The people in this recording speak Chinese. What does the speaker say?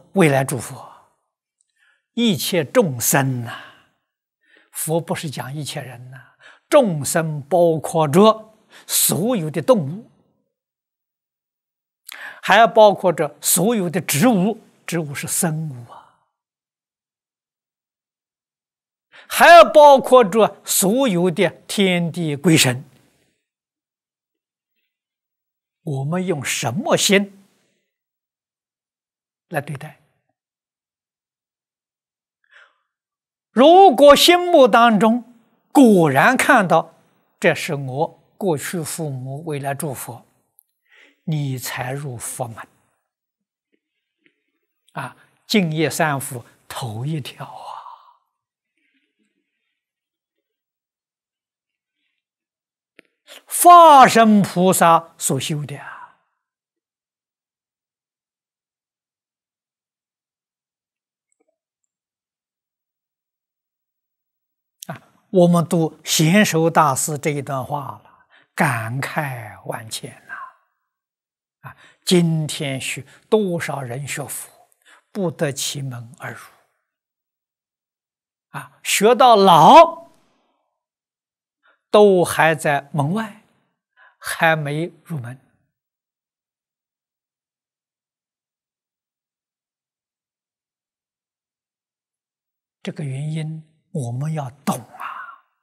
未来诸佛，一切众生呐、佛不是讲一切人呐、众生包括着所有的动物，还包括着所有的植物，植物是生物啊，还包括着所有的天地鬼神。我们用什么心来对待？如果心目当中果然看到这是我过去父母，未来诸佛，你才入佛门啊！净业三福头一条啊！法身菩萨所修的啊！我们读贤首大师这一段话了，感慨万千呐！今天许多少人学佛，不得其门而入学到老，都还在门外，还没入门。这个原因我们要懂